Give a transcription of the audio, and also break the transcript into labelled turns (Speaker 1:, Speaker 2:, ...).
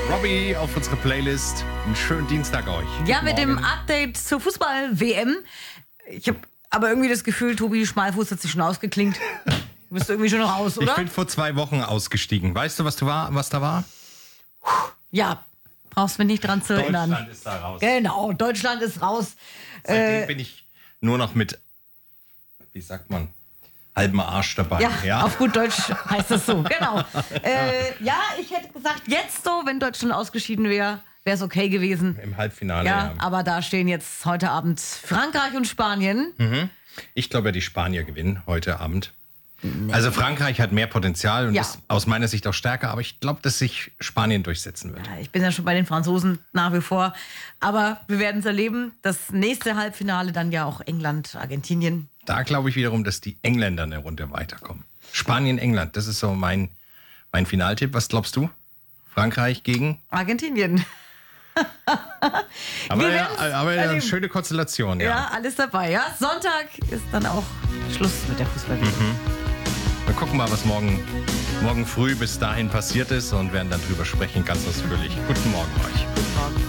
Speaker 1: Robbie auf unsere Playlist. Einen schönen Dienstag euch.
Speaker 2: Ja,
Speaker 1: Guten
Speaker 2: mit dem
Speaker 1: Morgen.
Speaker 2: Update zur Fußball-WM. Ich habe aber irgendwie das Gefühl, Tobi Schmalfuß hat sich schon ausgeklingt. Du bist irgendwie schon raus,
Speaker 1: Ich
Speaker 2: oder?
Speaker 1: bin vor 2 Wochen ausgestiegen. Weißt du, was da war?
Speaker 2: Ja, brauchst mich nicht dran zu erinnern.
Speaker 1: Deutschland ist da raus.
Speaker 2: Genau, Deutschland ist raus.
Speaker 1: Seitdem bin ich nur noch mit, wie sagt man, halbem Arsch dabei.
Speaker 2: Ja, auf gut Deutsch heißt das so, genau. Ja, ich hätte gesagt, jetzt so, wenn Deutschland ausgeschieden wäre, wäre es okay gewesen.
Speaker 1: Im Halbfinale.
Speaker 2: Ja,
Speaker 1: Ja.
Speaker 2: aber da stehen jetzt heute Abend Frankreich und Spanien.
Speaker 1: Ich glaube, die Spanier gewinnen heute Abend. Also Frankreich hat mehr Potenzial und
Speaker 2: Ja.
Speaker 1: ist aus meiner Sicht auch stärker, aber ich glaube, dass sich Spanien durchsetzen wird.
Speaker 2: Ich bin ja schon bei den Franzosen nach wie vor. Aber wir werden es erleben. Das nächste Halbfinale dann ja auch England, Argentinien.
Speaker 1: Da glaube ich wiederum, dass die Engländer eine Runde weiterkommen. Spanien, England, das ist so mein Finaltipp. Was glaubst du? Frankreich gegen?
Speaker 2: Argentinien.
Speaker 1: Aber
Speaker 2: Wir
Speaker 1: ja,
Speaker 2: werden's
Speaker 1: aber ja,
Speaker 2: erleben.
Speaker 1: schöne Konstellation, ja.
Speaker 2: Ja, alles dabei. Ja, Sonntag ist dann auch Schluss mit der Fußball-WM.
Speaker 1: Wir gucken mal, was morgen früh bis dahin passiert ist und werden dann drüber sprechen, ganz ausführlich. Guten Morgen euch.
Speaker 2: Guten Morgen.